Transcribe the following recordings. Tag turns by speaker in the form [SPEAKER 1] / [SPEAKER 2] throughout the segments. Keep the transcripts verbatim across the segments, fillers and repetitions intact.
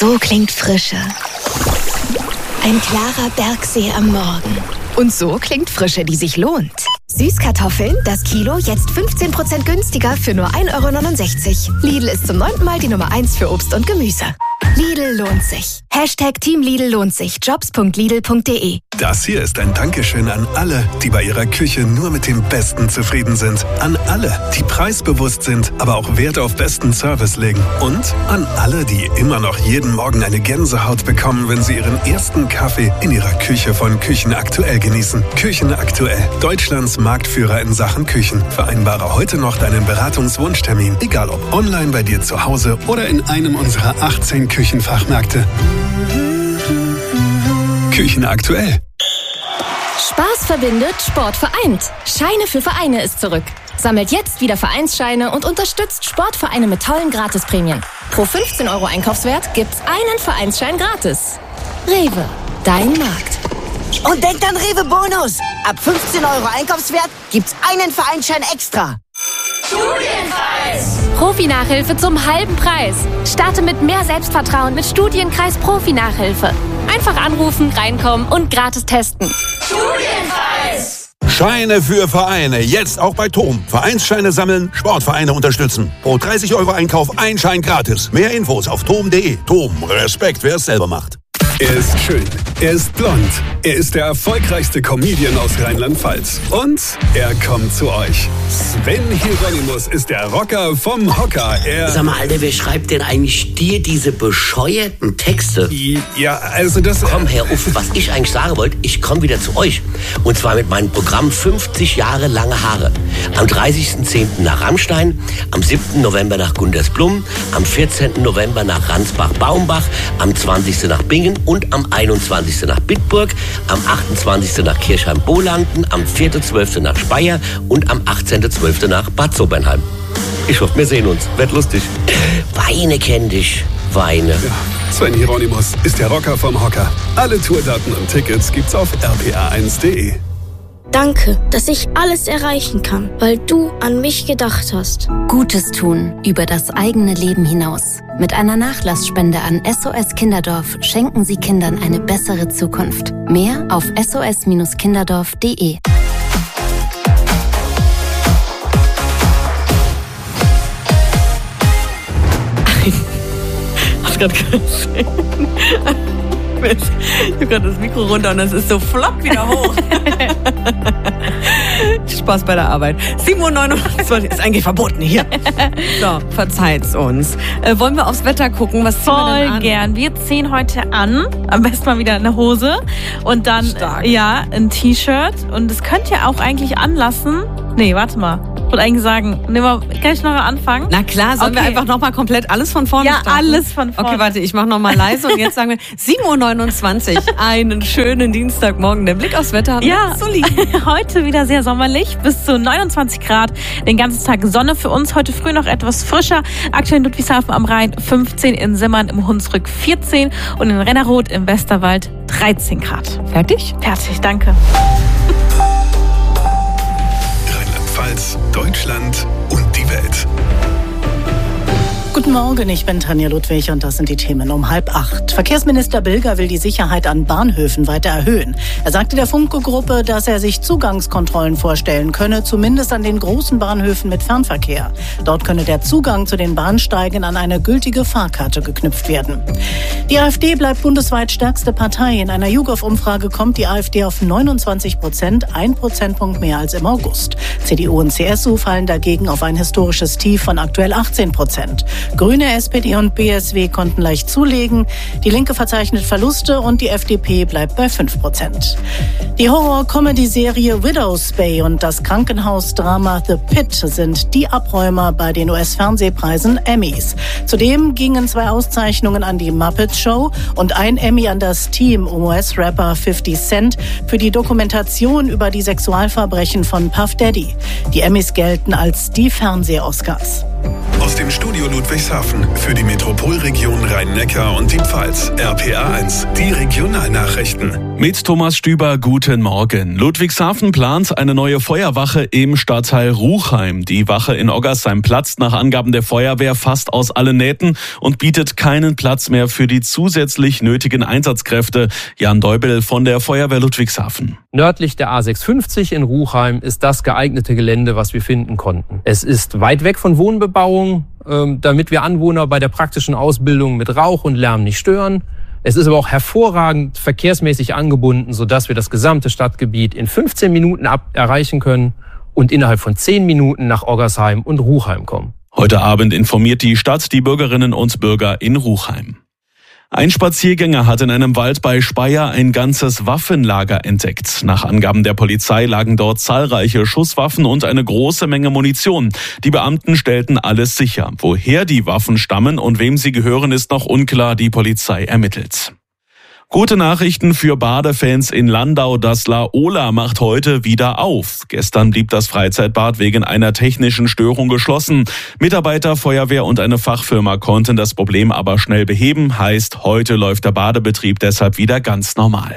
[SPEAKER 1] So klingt Frische. Ein klarer Bergsee am Morgen. Und so klingt Frische, die sich lohnt. Süßkartoffeln, das Kilo, jetzt fünfzehn Prozent günstiger für nur ein Euro neunundsechzig. Lidl ist zum neunten Mal die Nummer eins für Obst und Gemüse. Lidl lohnt sich. Hashtag Team Lidl lohnt sich. Jobs punkt lidl punkt de.
[SPEAKER 2] Das hier ist ein Dankeschön an alle, die bei ihrer Küche nur mit dem Besten zufrieden sind. An alle, die preisbewusst sind, aber auch Wert auf besten Service legen. Und an alle, die immer noch jeden Morgen eine Gänsehaut bekommen, wenn sie ihren ersten Kaffee in ihrer Küche von Küchen aktuell genießen. Küchen aktuell. Deutschlands Marktführer in Sachen Küchen. Vereinbare heute noch deinen Beratungswunschtermin. Egal ob online bei dir zu Hause oder in einem unserer achtzehn Küchenfachmärkte. Küchen aktuell.
[SPEAKER 3] Spaß verbindet, Sport vereint. Scheine für Vereine ist zurück. Sammelt jetzt wieder Vereinsscheine und unterstützt Sportvereine mit tollen Gratisprämien. Pro fünfzehn Euro Einkaufswert gibt's einen Vereinsschein gratis. Rewe, dein Markt.
[SPEAKER 4] Und denkt an Rewe Bonus. Ab fünfzehn Euro Einkaufswert gibt's einen Vereinsschein extra.
[SPEAKER 3] Studienkreis! Profi-Nachhilfe zum halben Preis. Starte mit mehr Selbstvertrauen mit Studienkreis Profi-Nachhilfe. Einfach anrufen, reinkommen und gratis testen.
[SPEAKER 5] Studienkreis! Scheine für Vereine, jetzt auch bei Tom. Vereinsscheine sammeln, Sportvereine unterstützen. Pro dreißig Euro Einkauf ein Schein gratis. Mehr Infos auf tom punkt de. Tom, Respekt, wer es selber macht.
[SPEAKER 2] Er ist schön, er ist blond, er ist der erfolgreichste Comedian aus Rheinland-Pfalz. Und er kommt zu euch. Sven Hieronymus ist der Rocker vom Hocker. Er
[SPEAKER 6] Sag mal, Alter, wer schreibt denn eigentlich dir diese bescheuerten Texte?
[SPEAKER 2] Ja, also das...
[SPEAKER 6] Komm, Herr Uff, was ich eigentlich sagen wollte, ich komme wieder zu euch. Und zwar mit meinem Programm fünfzig Jahre lange Haare. Am dreißigsten zehnten nach Rammstein, am siebten November nach Gundersblum, am vierzehnten November nach Ransbach-Baumbach, am zwanzigsten nach Bingen und am einundzwanzigsten nach Bitburg, am achtundzwanzigsten nach Kirchheim-Bolanden, am vierten zwölften nach Speyer und am achtzehnten zwölften nach Bad Sobernheim. Ich hoffe, wir sehen uns. Wird lustig. Weine kenn dich. Weine.
[SPEAKER 2] Ja, Sven Hieronymus ist der Rocker vom Hocker. Alle Tourdaten und Tickets gibt's auf r p a eins punkt de.
[SPEAKER 7] Danke, dass ich alles erreichen kann, weil du an mich gedacht hast.
[SPEAKER 8] Gutes tun über das eigene Leben hinaus. Mit einer Nachlassspende an S O S Kinderdorf schenken Sie Kindern eine bessere Zukunft. Mehr auf s o s kinderdorf punkt de.
[SPEAKER 9] Hast gerade gesehen? Ich habe gerade das Mikro runter und es ist so flop wieder hoch. Spaß bei der Arbeit. sieben Uhr neunundzwanzig ist eigentlich verboten hier. So, verzeiht's uns. Äh, wollen wir aufs Wetter gucken? Was ziehen
[SPEAKER 10] Voll
[SPEAKER 9] wir denn an?
[SPEAKER 10] gern. Wir ziehen heute an, am besten mal wieder eine Hose und dann
[SPEAKER 9] Stark.
[SPEAKER 10] ja ein T-Shirt. Und das könnt ihr auch eigentlich anlassen. Nee, warte mal. Ich wollte eigentlich sagen, nehmen wir, kann ich noch mal anfangen?
[SPEAKER 9] Na klar, sollen
[SPEAKER 10] Okay.
[SPEAKER 9] wir einfach nochmal komplett alles von vorne
[SPEAKER 10] Ja,
[SPEAKER 9] starten?
[SPEAKER 10] alles von vorne.
[SPEAKER 9] Okay, warte, ich mache nochmal leise und jetzt sagen wir sieben Uhr neunundzwanzig. Einen schönen Dienstagmorgen. Der Blick aufs Wetter.
[SPEAKER 10] Ja,
[SPEAKER 9] Soli.
[SPEAKER 10] heute wieder sehr sommerlich, bis zu neunundzwanzig Grad. Den ganzen Tag Sonne für uns. Heute früh noch etwas frischer. Aktuell in Ludwigshafen am Rhein fünfzehn, in Simmern im Hunsrück vierzehn und in Rennerroth im Westerwald dreizehn Grad.
[SPEAKER 9] Fertig?
[SPEAKER 10] Fertig, danke.
[SPEAKER 2] Rheinland-Pfalz, Deutschland und die Welt.
[SPEAKER 11] Guten Morgen, ich bin Tanja Ludwig und das sind die Themen um halb acht. Verkehrsminister Bilger will die Sicherheit an Bahnhöfen weiter erhöhen. Er sagte der Funke-Gruppe, dass er sich Zugangskontrollen vorstellen könne, zumindest an den großen Bahnhöfen mit Fernverkehr. Dort könne der Zugang zu den Bahnsteigen an eine gültige Fahrkarte geknüpft werden. Die AfD bleibt bundesweit stärkste Partei. In einer YouGov-Umfrage kommt die AfD auf neunundzwanzig Prozent, ein Prozentpunkt mehr als im August. C D U und C S U fallen dagegen auf ein historisches Tief von aktuell achtzehn Prozent. Grüne, S P D und B S W konnten leicht zulegen. Die Linke verzeichnet Verluste und die F D P bleibt bei fünf Prozent. Die Horror-Comedy-Serie Widow's Bay und das Krankenhausdrama The Pit sind die Abräumer bei den U S-Fernsehpreisen Emmys. Zudem gingen zwei Auszeichnungen an die Muppet Show und ein Emmy an das Team um U S-Rapper fifty Cent für die Dokumentation über die Sexualverbrechen von Puff Daddy. Die Emmys gelten als die Fernseh-Oscars.
[SPEAKER 2] Aus dem Studio Ludwigshafen für die Metropolregion Rhein-Neckar und die Pfalz. R P A eins, die Regionalnachrichten.
[SPEAKER 12] Mit Thomas Stüber, guten Morgen. Ludwigshafen plant eine neue Feuerwache im Stadtteil Ruchheim. Die Wache in Oggersheim platzt nach Angaben der Feuerwehr fast aus allen Nähten und bietet keinen Platz mehr für die zusätzlich nötigen Einsatzkräfte. Jan Deubel von der Feuerwehr Ludwigshafen.
[SPEAKER 13] Nördlich der A sechshundertfünfzig in Ruchheim ist das geeignete Gelände, was wir finden konnten. Es ist weit weg von Wohnbebauung, damit wir Anwohner bei der praktischen Ausbildung mit Rauch und Lärm nicht stören. Es ist aber auch hervorragend verkehrsmäßig angebunden, sodass wir das gesamte Stadtgebiet in fünfzehn Minuten ab erreichen können und innerhalb von zehn Minuten nach Oggersheim und Ruchheim kommen.
[SPEAKER 12] Heute Abend informiert die Stadt die Bürgerinnen und Bürger in Ruchheim. Ein Spaziergänger hat in einem Wald bei Speyer ein ganzes Waffenlager entdeckt. Nach Angaben der Polizei lagen dort zahlreiche Schusswaffen und eine große Menge Munition. Die Beamten stellten alles sicher. Woher die Waffen stammen und wem sie gehören, ist noch unklar. Die Polizei ermittelt. Gute Nachrichten für Badefans in Landau. Das La Ola macht heute wieder auf. Gestern blieb das Freizeitbad wegen einer technischen Störung geschlossen. Mitarbeiter, Feuerwehr und eine Fachfirma konnten das Problem aber schnell beheben. Heißt, heute läuft der Badebetrieb deshalb wieder ganz normal.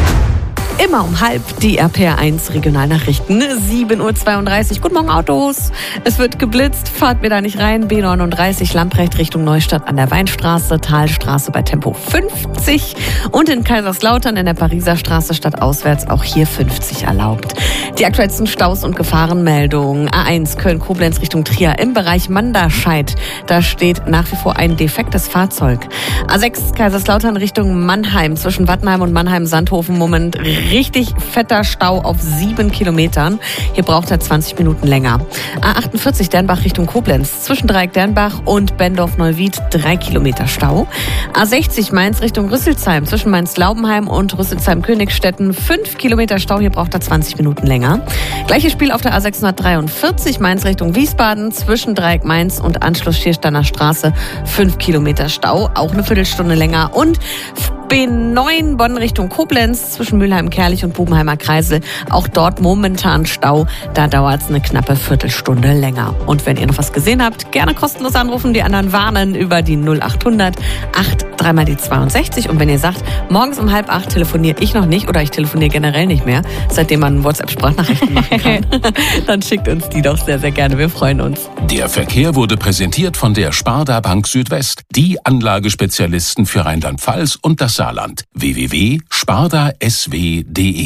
[SPEAKER 9] Immer um halb die R P R eins Regionalnachrichten, sieben Uhr zweiunddreißig. Guten Morgen, Autos. Es wird geblitzt, fahrt mir da nicht rein. B neununddreißig Lamprecht Richtung Neustadt an der Weinstraße, Talstraße bei Tempo fünfzig und in Kaiserslautern in der Pariser Straße stadtauswärts auch hier fünfzig erlaubt. Die aktuellsten Staus und Gefahrenmeldungen. A eins Köln-Koblenz Richtung Trier im Bereich Manderscheid. Da steht nach wie vor ein defektes Fahrzeug. A sechs Kaiserslautern Richtung Mannheim zwischen Wattenheim und Mannheim-Sandhofen. Moment richtig fetter Stau auf sieben Kilometern. Hier braucht er zwanzig Minuten länger. A achtundvierzig Dernbach Richtung Koblenz. Zwischen Dreieck Dernbach und Bendorf-Neuwied drei Kilometer Stau. A sechzig Mainz Richtung Rüsselsheim. Zwischen Mainz-Laubenheim und Rüsselsheim-Königstetten fünf Kilometer Stau. Hier braucht er zwanzig Minuten länger. Gleiches Spiel auf der A sechshundertdreiundvierzig Mainz Richtung Wiesbaden. Zwischen Dreieck Mainz und Anschluss Schiersteiner Straße fünf Kilometer Stau. Auch eine Viertelstunde länger. Und B neun Bonn Richtung Koblenz zwischen Mülheim-Kerlich und Bubenheimer Kreisel. Auch dort momentan Stau. Da dauert es eine knappe Viertelstunde länger. Und wenn ihr noch was gesehen habt, gerne kostenlos anrufen. Die anderen warnen über die null achthundert acht drei mal die zweiundsechzig. Und wenn ihr sagt, morgens um halb acht telefoniere ich noch nicht oder ich telefoniere generell nicht mehr, seitdem man WhatsApp-Sprachnachrichten machen kann, dann schickt uns die doch sehr, sehr gerne. Wir freuen uns.
[SPEAKER 14] Der Verkehr wurde präsentiert von der Sparda Bank Südwest. Die Anlagespezialisten für Rheinland-Pfalz und das Saarland. w w w punkt sparda s w punkt d e.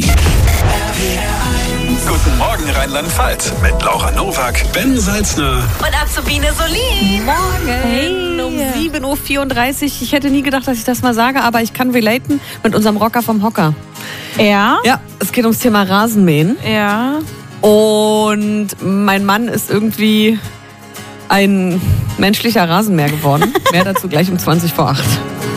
[SPEAKER 2] Guten Morgen Rheinland-Pfalz mit Laura Nowak, Ben Salzner
[SPEAKER 9] und Azubine Solin. Morgen hey. um sieben Uhr vierunddreißig. Ich hätte nie gedacht, dass ich das mal sage, aber ich kann relaten mit unserem Rocker vom Hocker.
[SPEAKER 10] Ja?
[SPEAKER 9] Ja, es geht ums Thema Rasenmähen.
[SPEAKER 10] Ja.
[SPEAKER 9] Und mein Mann ist irgendwie ein menschlicher Rasenmäher geworden. Mehr dazu gleich um zwanzig vor acht.